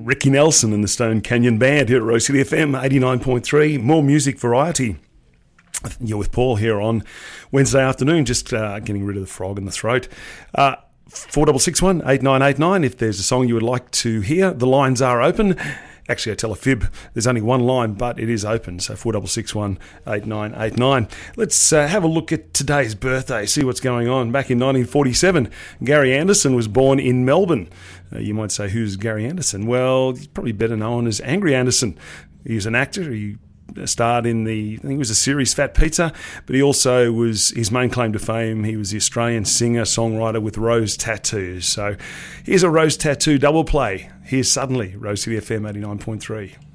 Ricky Nelson and the Stone Canyon Band here at Rose City FM 89.3. More music variety. You're with Paul here on Wednesday afternoon, just getting rid of the frog in the throat. 4661 8989 if there's a song you would like to hear. The lines are open. Actually, I tell a fib. There's only one line, but it is open. So 4661 8989. Let's have a look at today's birthday, see what's going on. Back in 1947, Gary Anderson was born in Melbourne. You might say, who's Gary Anderson? Well, he's probably better known as Angry Anderson. He was an actor. He starred in I think it was a series Fat Pizza, but he also was, his main claim to fame, he was the Australian singer-songwriter with Rose Tattoos. So here's a Rose Tattoo double play. Here's Suddenly, Rose City FM 89.3.